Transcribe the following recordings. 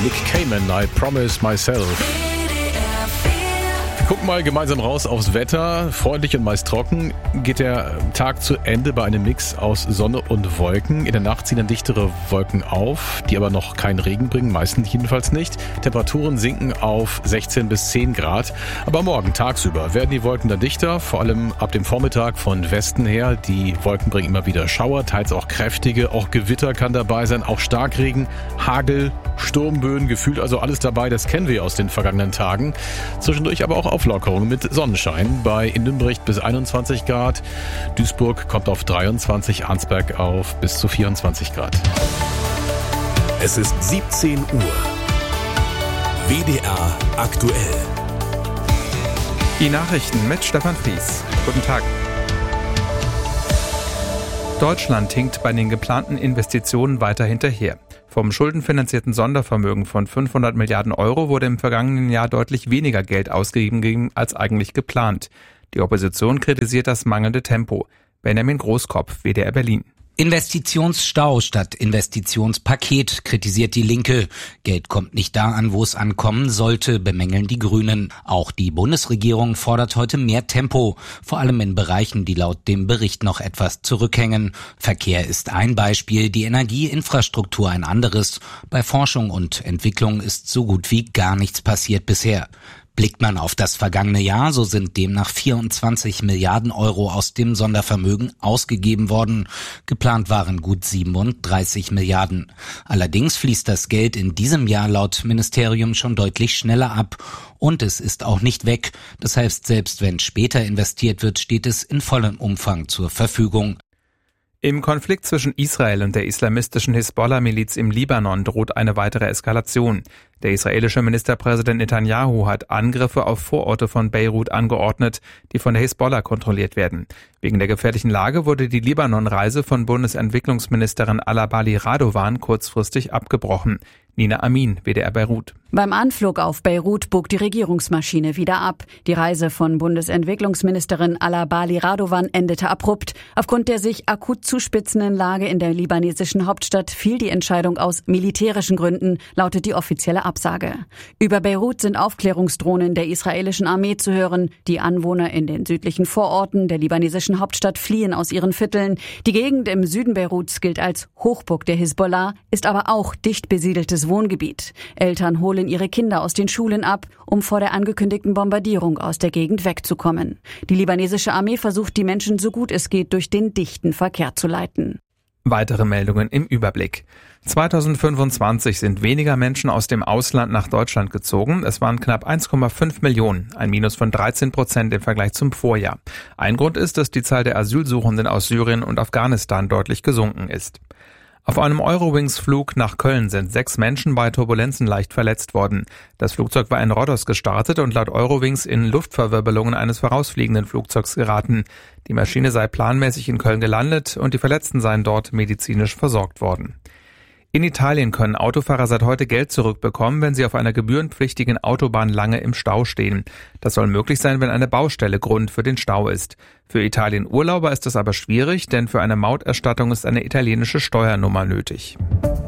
Nick Cayman, I Promise Myself. Wir gucken mal gemeinsam raus aufs Wetter. Freundlich und meist trocken geht der Tag zu Ende bei einem Mix aus Sonne und Wolken. In der Nacht ziehen dann dichtere Wolken auf, die aber noch keinen Regen bringen, meistens jedenfalls nicht. Temperaturen sinken auf 16 bis 10 Grad. Aber morgen tagsüber werden die Wolken dann dichter, vor allem ab dem Vormittag von Westen her. Die Wolken bringen immer wieder Schauer, teils auch kräftige, auch Gewitter kann dabei sein, auch Starkregen, Hagel, Sturmböen, gefühlt also alles dabei. Das kennen wir aus den vergangenen Tagen. Zwischendurch aber auch Auflockerung mit Sonnenschein. Bei Nünbrecht bis 21 Grad. Duisburg kommt auf 23, Arnsberg auf bis zu 24 Grad. Es ist 17 Uhr. WDR aktuell. Die Nachrichten mit Stefan Fries. Guten Tag. Deutschland hinkt bei den geplanten Investitionen weiter hinterher. Vom schuldenfinanzierten Sondervermögen von 500 Milliarden Euro wurde im vergangenen Jahr deutlich weniger Geld ausgegeben als eigentlich geplant. Die Opposition kritisiert das mangelnde Tempo. Benjamin Großkopf, WDR Berlin. Investitionsstau statt Investitionspaket, kritisiert die Linke. Geld kommt nicht da an, wo es ankommen sollte, bemängeln die Grünen. Auch die Bundesregierung fordert heute mehr Tempo, vor allem in Bereichen, die laut dem Bericht noch etwas zurückhängen. Verkehr ist ein Beispiel, die Energieinfrastruktur ein anderes. Bei Forschung und Entwicklung ist so gut wie gar nichts passiert bisher. Blickt man auf das vergangene Jahr, so sind demnach 24 Milliarden Euro aus dem Sondervermögen ausgegeben worden. Geplant waren gut 37 Milliarden. Allerdings fließt das Geld in diesem Jahr laut Ministerium schon deutlich schneller ab. Und es ist auch nicht weg. Das heißt, selbst wenn später investiert wird, steht es in vollem Umfang zur Verfügung. Im Konflikt zwischen Israel und der islamistischen Hisbollah-Miliz im Libanon droht eine weitere Eskalation. Der israelische Ministerpräsident Netanyahu hat Angriffe auf Vororte von Beirut angeordnet, die von der Hisbollah kontrolliert werden. Wegen der gefährlichen Lage wurde die Libanon-Reise von Bundesentwicklungsministerin Alabali Radovan kurzfristig abgebrochen. Nina Amin, WDR Beirut. Beim Anflug auf Beirut bog die Regierungsmaschine wieder ab. Die Reise von Bundesentwicklungsministerin Alabali Radovan endete abrupt. Aufgrund der sich akut zuspitzenden Lage in der libanesischen Hauptstadt fiel die Entscheidung aus militärischen Gründen, lautet die offizielle Absage. Über Beirut sind Aufklärungsdrohnen der israelischen Armee zu hören. Die Anwohner in den südlichen Vororten der libanesischen Hauptstadt fliehen aus ihren Vierteln. Die Gegend im Süden Beiruts gilt als Hochburg der Hisbollah, ist aber auch dicht besiedeltes Wohngebiet. Eltern holen ihre Kinder aus den Schulen ab, um vor der angekündigten Bombardierung aus der Gegend wegzukommen. Die libanesische Armee versucht, die Menschen so gut es geht durch den dichten Verkehr zu leiten. Weitere Meldungen im Überblick. 2025 sind weniger Menschen aus dem Ausland nach Deutschland gezogen. Es waren knapp 1,5 Millionen, ein Minus von 13% im Vergleich zum Vorjahr. Ein Grund ist, dass die Zahl der Asylsuchenden aus Syrien und Afghanistan deutlich gesunken ist. Auf einem Eurowings-Flug nach Köln sind 6 Menschen bei Turbulenzen leicht verletzt worden. Das Flugzeug war in Rhodos gestartet und laut Eurowings in Luftverwirbelungen eines vorausfliegenden Flugzeugs geraten. Die Maschine sei planmäßig in Köln gelandet und die Verletzten seien dort medizinisch versorgt worden. In Italien können Autofahrer seit heute Geld zurückbekommen, wenn sie auf einer gebührenpflichtigen Autobahn lange im Stau stehen. Das soll möglich sein, wenn eine Baustelle Grund für den Stau ist. Für Italien-Urlauber ist das aber schwierig, denn für eine Mauterstattung ist eine italienische Steuernummer nötig.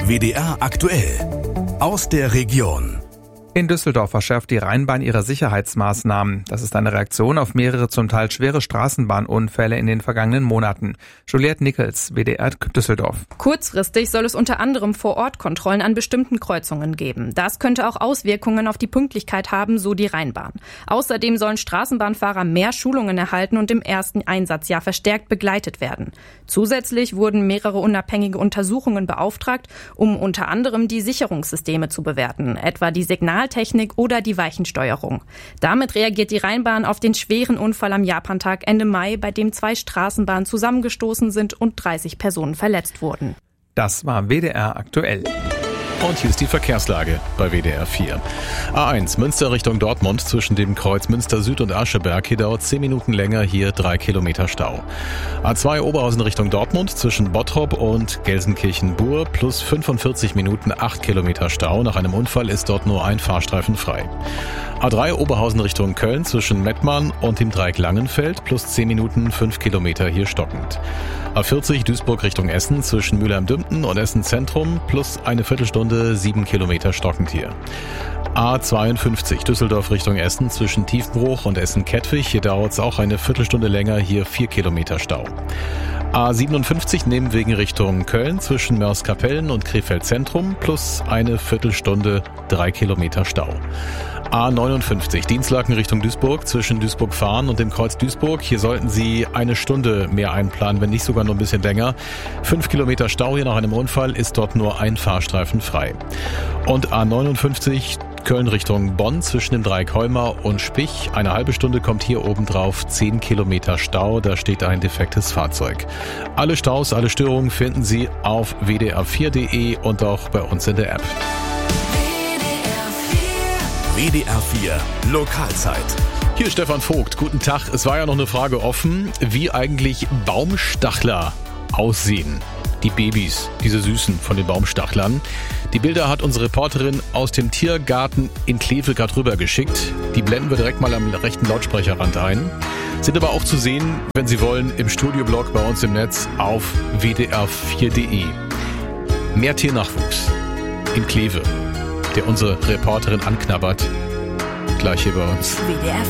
WDR aktuell. Aus der Region. In Düsseldorf verschärft die Rheinbahn ihre Sicherheitsmaßnahmen. Das ist eine Reaktion auf mehrere zum Teil schwere Straßenbahnunfälle in den vergangenen Monaten. Juliette Nickels, WDR Düsseldorf. Kurzfristig soll es unter anderem Vor-Ort-Kontrollen an bestimmten Kreuzungen geben. Das könnte auch Auswirkungen auf die Pünktlichkeit haben, so die Rheinbahn. Außerdem sollen Straßenbahnfahrer mehr Schulungen erhalten und im ersten Einsatzjahr verstärkt begleitet werden. Zusätzlich wurden mehrere unabhängige Untersuchungen beauftragt, um unter anderem die Sicherungssysteme zu bewerten, etwa die Signaltechnik oder die Weichensteuerung. Damit reagiert die Rheinbahn auf den schweren Unfall am Japantag Ende Mai, bei dem 2 Straßenbahnen zusammengestoßen sind und 30 Personen verletzt wurden. Das war WDR aktuell. Und hier ist die Verkehrslage bei WDR 4. A1 Münster Richtung Dortmund zwischen dem Kreuz Münster Süd und Ascheberg. Hier dauert 10 Minuten länger, hier 3 Kilometer Stau. A2 Oberhausen Richtung Dortmund zwischen Bottrop und Gelsenkirchen-Bur plus 45 Minuten 8 Kilometer Stau. Nach einem Unfall ist dort nur ein Fahrstreifen frei. A3 Oberhausen Richtung Köln zwischen Mettmann und dem Dreieck Langenfeld plus 10 Minuten 5 Kilometer hier stockend. A40 Duisburg Richtung Essen zwischen Mülheim-Dümpten und Essen Zentrum plus eine Viertelstunde Stunde 7 Kilometer Stockentier. A52 Düsseldorf Richtung Essen zwischen Tiefbruch und Essen-Kettwig. Hier dauert es auch eine Viertelstunde länger, hier 4 Kilometer Stau. A57 Nebenwegen Richtung Köln zwischen Mörs-Kapellen und Krefeld Zentrum plus eine Viertelstunde 3 Kilometer Stau. A59 Dienstlaken Richtung Duisburg zwischen Duisburg-Fahren und dem Kreuz Duisburg. Hier sollten Sie eine Stunde mehr einplanen, wenn nicht sogar noch ein bisschen länger. 5 Kilometer Stau hier nach einem Unfall, ist dort nur ein Fahrstreifen frei. Und A59 Köln Richtung Bonn zwischen dem Dreieck Heumar und Spich. Eine halbe Stunde kommt hier obendrauf 10 Kilometer Stau. Da steht ein defektes Fahrzeug. Alle Staus, alle Störungen finden Sie auf wdr4.de und auch bei uns in der App. WDR 4 Lokalzeit. Hier ist Stefan Vogt. Guten Tag. Es war ja noch eine Frage offen, wie eigentlich Baumstachler aussehen. Die Babys, diese Süßen von den Baumstachlern. Die Bilder hat unsere Reporterin aus dem Tiergarten in Kleve gerade rübergeschickt. Die blenden wir direkt mal am rechten Lautsprecherrand ein. Sind aber auch zu sehen, wenn Sie wollen, im Studioblog bei uns im Netz auf wdr4.de. Mehr Tiernachwuchs in Kleve, der unsere Reporterin anknabbert, gleich hier bei uns. WDR